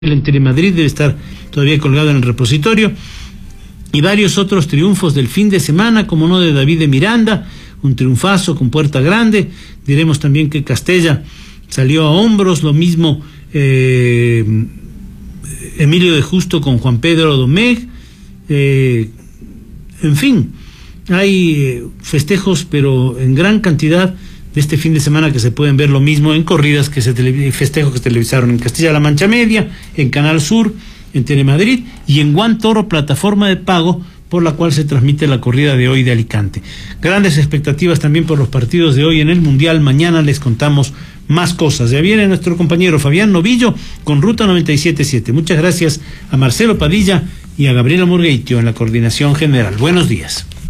En Telemadrid debe estar todavía colgado en el repositorio, y varios otros triunfos del fin de semana, como no, de David de Miranda, un triunfazo con Puerta Grande. Diremos también que Castella salió a hombros, lo mismo Emilio de Justo con Juan Pedro Domecq. En fin, hay festejos, pero en gran cantidad de este fin de semana, que se pueden ver lo mismo en corridas festejos que se televisaron en Castilla-La Mancha Media, en Canal Sur, en Telemadrid y en One Toro, plataforma de pago por la cual se transmite la corrida de hoy de Alicante. Grandes expectativas también por los partidos de hoy en el Mundial. Mañana les contamos más cosas. Ya viene nuestro compañero Fabián Novillo con Ruta 97.7. Muchas gracias a Marcelo Padilla y a Gabriela Murgueitio en la coordinación general. Buenos días.